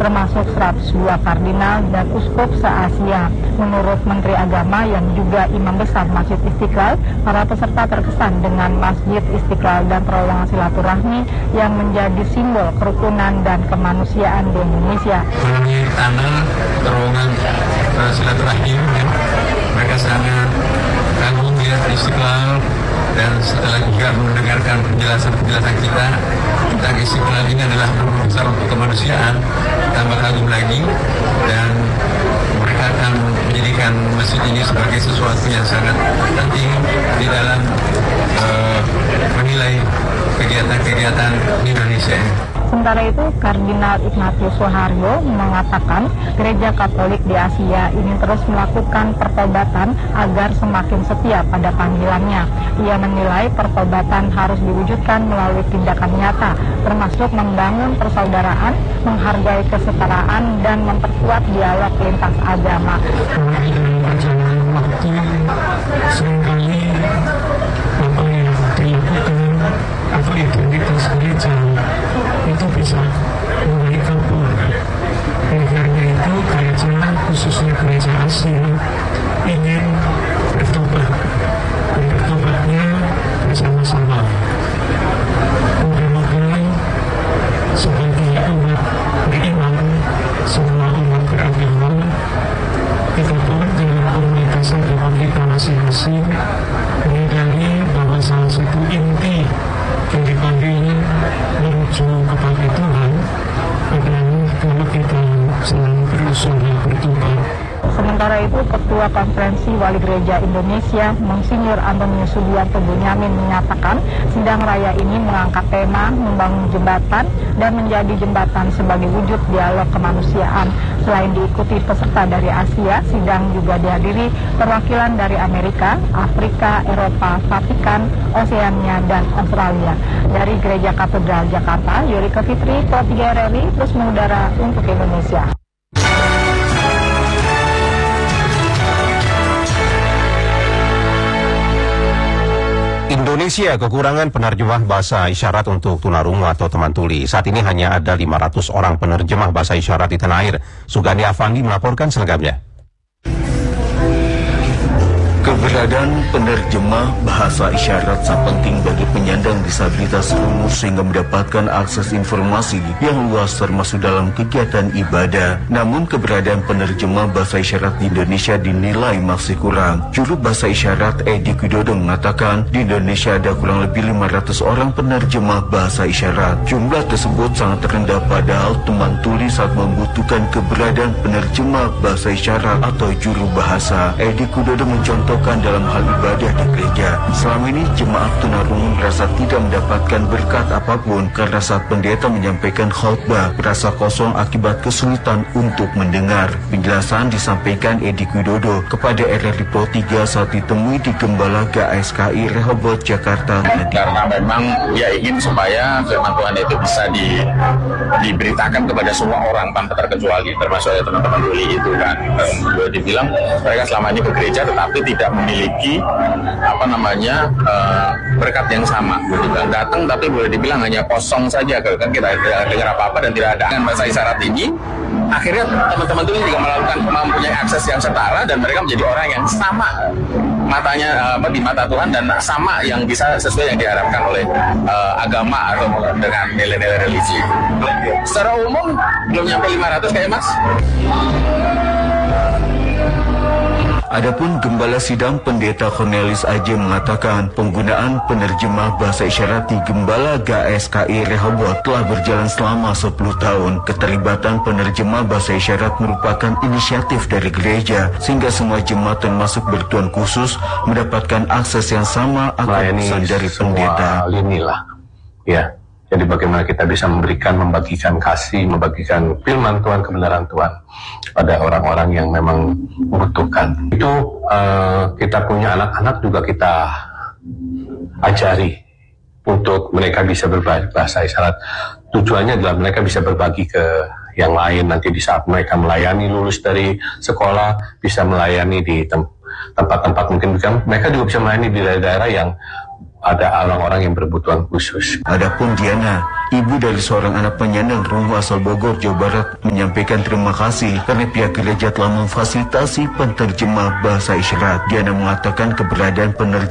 termasuk 102 kardinal dan uskup se-Asia. Menurut Menteri Agama yang juga Imam Besar Masjid Istiqlal, para peserta terkesan dengan Masjid Istiqlal dan terowongan silaturahmi yang menjadi simbol kerukunan dan kemanusiaan di Indonesia. Melalui tanah terowongan silaturahmi, mereka sangat kagum ya Istiqlal, dan setelah juga mendengarkan penjelasan kita tentang Istiqlal ini adalah rumah besar untuk kemanusiaan, tambah kagum lagi, dan mereka akan menjadikan masjid ini sebagai sesuatu yang sangat penting di dalam menilai kegiatan-kegiatan di Indonesia ini. Sementara itu, Kardinal Ignatius Suharyo mengatakan gereja Katolik di Asia ini terus melakukan pertobatan agar semakin setia pada panggilannya. Ia menilai pertobatan harus diwujudkan melalui tindakan nyata, termasuk membangun persaudaraan, menghargai kesetaraan, dan memperkuat dialog lintas agama. Dalam perjalanan waktu, seringkali apa yang dilakukan atau identitas gereja itu bisa mulai kabur. Oleh karena itu gereja, khususnya gereja Asia, ingin bertobat, dan bertobatnya bersama-sama. Moga-moga sebagai umat beriman, semua umat beragama, kita pun dalam komunitas agama kita masing-masing menyadari bahwa salah satu inti yang dipanggil menuju kepada Tuhan adalah kalau kita selalu berusaha bertobat. Sementara itu, Ketua Konferensi Wali Gereja Indonesia, Monsinyur Antonius Subianto Bunyamin menyatakan sidang raya ini mengangkat tema membangun jembatan dan menjadi jembatan sebagai wujud dialog kemanusiaan. Selain diikuti peserta dari Asia, sidang juga dihadiri perwakilan dari Amerika, Afrika, Eropa, Vatikan, Oseania, dan Australia. Dari Gereja Katedral Jakarta, Yurika Fitri, Pro 3 RRI, terus mengudara untuk Indonesia. Indonesia kekurangan penerjemah bahasa isyarat untuk tunarungu atau teman tuli. Saat ini hanya ada 500 orang penerjemah bahasa isyarat di tanah air. Sugandi Afandi melaporkan selengkapnya. Keberadaan penerjemah bahasa isyarat sangat penting bagi penyandang disabilitas rungu sehingga mendapatkan akses informasi yang luas termasuk dalam kegiatan ibadah. Namun keberadaan penerjemah bahasa isyarat di Indonesia dinilai masih kurang. Juru bahasa isyarat Edi Widodo mengatakan di Indonesia ada kurang lebih 500 orang penerjemah bahasa isyarat. Jumlah tersebut sangat rendah padahal teman tuli saat membutuhkan keberadaan penerjemah bahasa isyarat atau juru bahasa. Edi Widodo mencontohkan dalam hal ibadah di gereja. Selama ini jemaat tunarungu merasa tidak mendapatkan berkat apapun karena saat pendeta menyampaikan khotbah merasa kosong akibat kesulitan untuk mendengar. Penjelasan disampaikan Edi Widodo kepada RRI Pro 3 saat ditemui di Gembala GASKI Rehoboth, Jakarta. Karena memang dia ingin supaya firman Tuhan itu bisa diberitakan kepada semua orang tanpa terkecuali, termasuk ya teman-teman tuli itu kan. Boleh dibilang mereka selama ini ke gereja tetapi tidak memiliki berkat yang sama. Boleh dibilang datang tapi boleh dibilang hanya kosong saja kan, kita tidak dengar apa-apa dan tidak ada. Dengan bahasa isyarat ini akhirnya teman-teman tuli juga mempunyai akses yang setara dan mereka menjadi orang yang sama matanya di mata Tuhan dan sama yang bisa sesuai yang diharapkan oleh agama atau dengan nilai-nilai religi. Secara umum belum nyampe 500 kayak Mas. Adapun Gembala Sidang Pendeta Cornelis Aje mengatakan penggunaan penerjemah bahasa isyarat di Gembala GASKI Rehoboth telah berjalan selama 10 tahun. Keterlibatan penerjemah bahasa isyarat merupakan inisiatif dari gereja sehingga semua jemaat termasuk bertuan khusus mendapatkan akses yang sama atau pesan dari pendeta. Inilah, ya. Jadi bagaimana kita bisa membagikan kasih, membagikan firman Tuhan, kebenaran Tuhan pada orang-orang yang memang membutuhkan. Itu kita punya anak-anak juga kita ajari untuk mereka bisa berbahasa isyarat. Tujuannya adalah mereka bisa berbagi ke yang lain nanti di saat mereka melayani lulus dari sekolah, bisa melayani di tempat-tempat mungkin mereka juga bisa melayani di daerah-daerah yang ada orang-orang yang berkebutuhan khusus. Adapun Diana Ibu dari seorang anak penyandang rungu asal Bogor, Jawa Barat menyampaikan terima kasih karena pihak gereja telah memfasilitasi penerjemah bahasa isyarat. Diana mengatakan keberadaan penerjemah